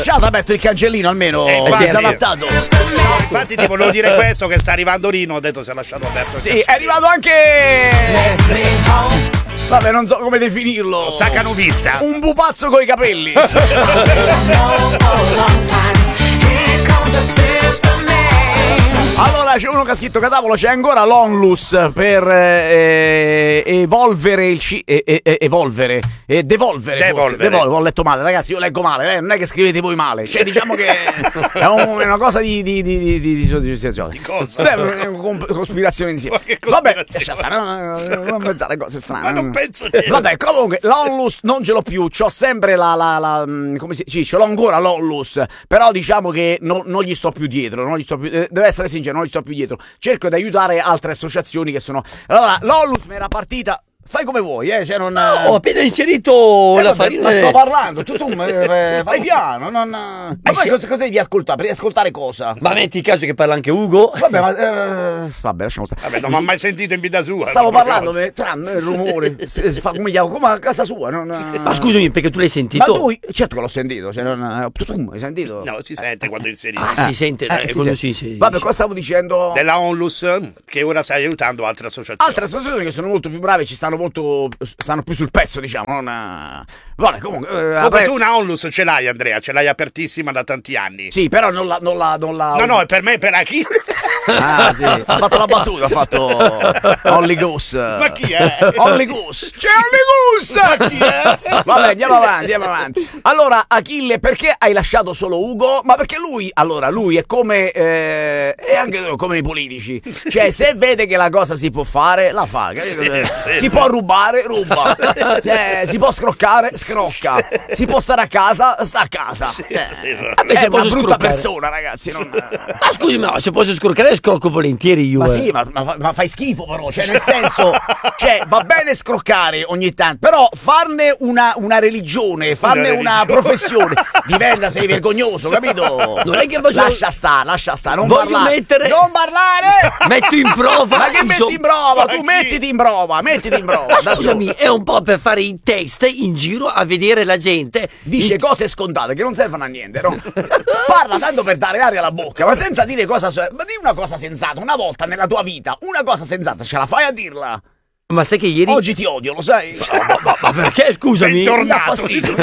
lasciato aperto il cancellino almeno. Si è adattato. Infatti ti volevo dire questo, che sta arrivando Rino, ho detto si è lasciato aperto il Sì, è arrivato anche... Vabbè, non so come definirlo. Staccanovista. Un pupazzo coi capelli. Allora c'è uno che ha scritto Catavolo, c'è ancora l'onlus per evolvere il devolvere. Ho letto male, ragazzi, io leggo male, non è che scrivete voi male. Cioè, diciamo che è una cosa di cosa? Beh, una cospirazione insieme. Vabbè, non pensare a cose strane. Ma non penso niente. Vabbè, comunque l'onlus non ce l'ho più, c'ho sempre come si dice, ce l'ho ancora l'onlus, però diciamo che non gli sto più dietro, deve essere sincero, non gli sto più dietro. Cerco di aiutare altre associazioni che sono... Allora, l'onlus mi era partita... Fai come vuoi, cioè non... ho appena inserito la farina. Ma sto parlando, tu fai piano, non... Ma cosa devi ascoltare? Per ascoltare cosa? Ma metti in caso che parla anche Ugo. Vabbè, vabbè, lasciamo stare. Vabbè, non ho mai sentito in vita sua. Stavo parlando, il rumore, fa come a casa sua. Ma scusami, perché tu l'hai sentito? Ma tu, certo che l'ho sentito, cioè hai sentito? No, si sente quando inserisci. Si sente, quando si... Vabbè, cosa stavo dicendo? Della Onlus, che ora stai aiutando altre associazioni. Altre associazioni che sono molto più brave, stanno più sul pezzo, diciamo. Vabbè, comunque tu una Onlus ce l'hai, Andrea, ce l'hai apertissima da tanti anni. Sì, però non la No, per me e per Achille. Ah, sì, ha fatto la battuta, ha fatto Holly Goose. Ma chi è? Holly Goose. C'è Holly Goose! Ma chi è? Vabbè, andiamo avanti. Allora, Achille, perché hai lasciato solo Ugo? Ma perché lui è come è anche come i politici. Cioè, se vede che la cosa si può fare, la fa. Si può rubare, ruba. Si può scroccare, scrocca. Si può stare a casa, sta a casa. È una brutta persona, ragazzi. Ma scusi, ma se posso scroccare, scrocco volentieri io. Ma sì, ma fai schifo però, cioè nel senso, cioè va bene scroccare ogni tanto, però farne una religione, farne una professione, sei vergognoso, capito? Non è che lascia stare, non voglio parlare. Non parlare! Metto in prova. Ma che metti in prova? Tu mettiti in prova. Ma scusami, è un po' per fare i test in giro a vedere la gente. Dice cose scontate che non servono a niente, no? Parla tanto per dare aria alla bocca, ma senza dire cosa. Ma di una cosa sensata, una volta nella tua vita, una cosa sensata, ce la fai a dirla? Ma sai che ieri... Oggi ti odio, lo sai? Ma perché, scusami? Mi dà fastidio.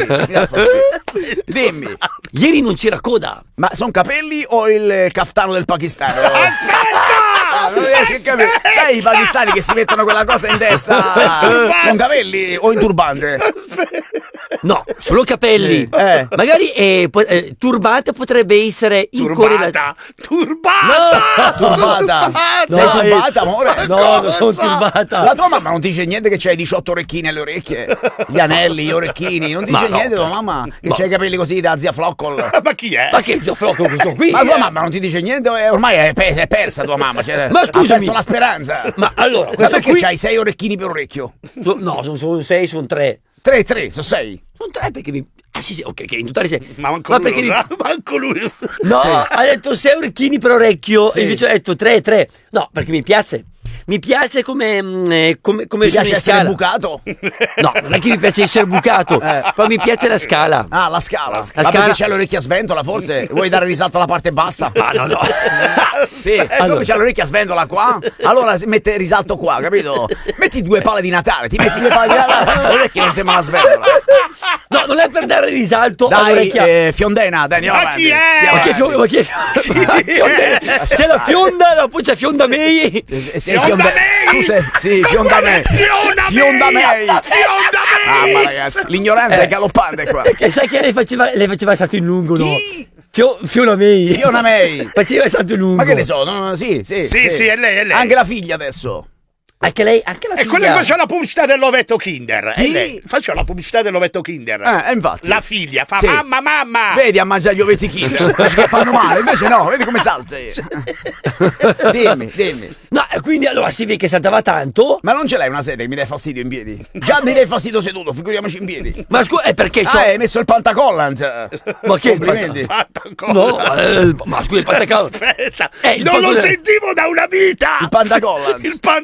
Dimmi. Ieri non c'era coda. Ma sono capelli o il caftano del Pakistan? Non riesco a capire. Sai i pakistani che si mettono quella cosa in testa? Sono capelli o in turbante? No, solo capelli. Magari turbante potrebbe essere in correlazione. Turbata! Sei turbata, amore? No, non sono turbata. La tua mamma non dice niente che c'hai 18 orecchini alle orecchie? Gli anelli, gli orecchini. Non dice niente tua mamma che c'hai i capelli così da zia Floccol? Ma chi è? Ma che zia Floccol questo qui? Ma tua mamma non ti dice niente? Ormai è persa tua mamma. Ma scusami, ha perso la speranza. Ma allora, questo perché c'hai 6 orecchini per orecchio? No, sono 6, sono 3. 3, sono 6. Sono 3 perché mi... Ah sì, ok, in totale 6. Ma manco lui lo sa, manco lui lo sa. No, ha detto 6 orecchini per orecchio, e invece ha detto 3. No, perché mi piace. Mi piace come mi piace essere bucato? No, non è che mi piace essere bucato, però mi piace la scala. Ah, la scala. Perché c'è l'orecchia a sventola, forse? Vuoi dare risalto alla parte bassa? Ah, no. Sì, come c'è l'orecchia a sventola qua, allora mette risalto qua, capito? Metti 2 pale di Natale, ti metti 2 pale di Natale, l'orecchia non sembra una sventola. No, non è per dare risalto all'orecchia. Fiondena, dai, andiamo avanti. Ma chi è? C'è la Fionda, poi c'è Fionda May. Fionda May. Ah, ma ragazzi, l'ignoranza è galoppante qua. Perché sai che lei faceva il salto in lungo, no? Fiona May. Faceva il salto in lungo. Ma che ne so? No, sì, è lei. Anche la figlia adesso. Anche la figlia. E quella che faceva la pubblicità dell'ovetto Kinder. Chi? Lei faceva la pubblicità dell'ovetto Kinder. Infatti. La figlia fa mamma. Vedi a mangiare gli ovetti Kinder. Che fanno male, invece no, vedi come salti. Dimmi. No, quindi allora si vede che saltava tanto. Ma non ce l'hai una sede che mi dai fastidio in piedi? Già mi dai fastidio seduto, figuriamoci in piedi. Ma scusa, è perché hai messo il pantacollant. Ma che complimenti? No, ma scusa, il pantacollant. Aspetta, non lo sentivo da una vita. Il pantacollant. Cosa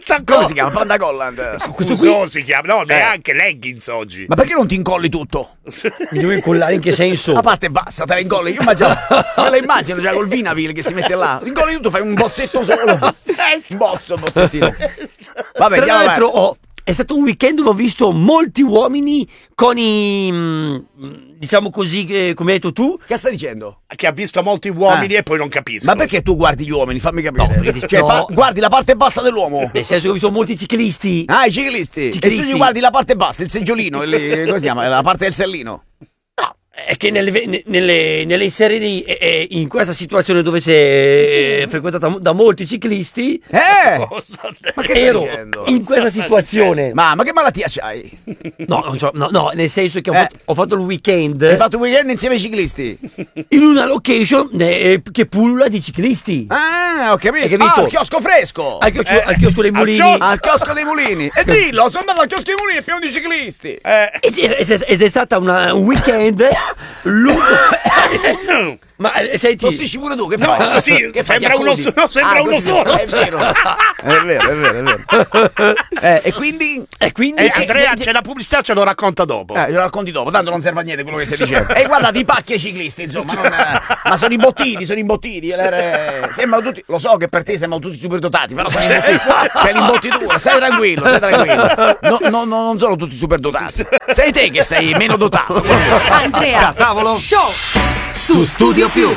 si chiama? Panda Collant. Scuso si chiama, no, neanche leggings oggi. Ma perché non ti incolli tutto? Mi devo incollare in che senso? A parte basta, te la incolli. Io immagino, me la immagino già col Vinavil che si mette là. Incolli tutto, fai un bozzetto solo. Un bozzettino. Vabbè, Tra andiamo l'altro, avanti. è stato un weekend dove ho visto molti uomini con diciamo così, come hai detto tu. Che stai dicendo? Che ha visto molti uomini e poi non capisco. Ma perché tu guardi gli uomini? Fammi capire. No, Cioè, no. guardi la parte bassa dell'uomo. Nel senso che ho visto molti ciclisti. Ah, i ciclisti. E tu gli guardi la parte bassa, il seggiolino, come si chiama? La parte del sellino. È che nelle serie lì, in questa situazione dove si è frequentata da molti ciclisti, Ma che stai ero dicendo? in questa situazione. Ma che malattia c'hai? No, nel senso che ho fatto il weekend Hai fatto un weekend insieme ai ciclisti? in una location che pullula di ciclisti. Ah, ho capito. Hai capito? Ah, al chiosco fresco. Al chiosco dei mulini. Al chiosco dei mulini. E dillo, sono andato al chiosco dei mulini, è pieno di ciclisti. Ed è stata un weekend lungo. Ma senti, Tossisci pure tu, che fai? Così, Che fai, sembra ti uno, accudi? no, sembra uno così, solo. È vero. È vero. E quindi? Andrea, c'è la pubblicità, ce lo racconta dopo. Lo racconti dopo, tanto non serve a niente quello che stai dicendo. E guardate i pacchi ai ciclisti, insomma, ma sono imbottiti. Sembrano tutti, lo so che per te sembrano tutti superdotati, però sono imbottiti. C'è l'imbottitura, stai tranquillo. Non sono tutti superdotati. Sei te che sei meno dotato. Andrea, Tavolo show su Studio Più.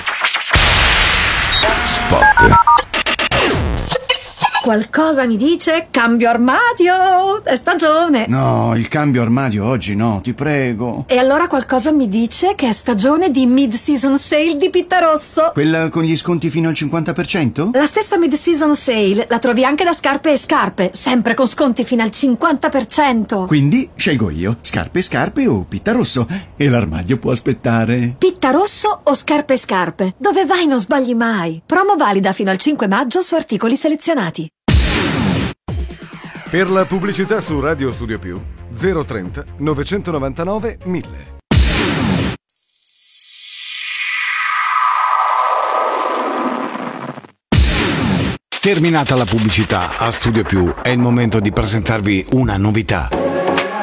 Spot. Qualcosa mi dice cambio armadio, è stagione. No, il cambio armadio oggi no, ti prego. E allora qualcosa mi dice che è stagione di mid-season sale di Pittarosso. Quella con gli sconti fino al 50%? La stessa mid-season sale la trovi anche da Scarpe e Scarpe, sempre con sconti fino al 50%. Quindi scelgo io, scarpe o Pittarosso. E l'armadio può aspettare. Pittarosso o Scarpe e Scarpe? Dove vai non sbagli mai. Promo valida fino al 5 maggio su articoli selezionati. Per la pubblicità su Radio Studio Più 030 999 1000. Terminata la pubblicità a Studio Più, è il momento di presentarvi una novità.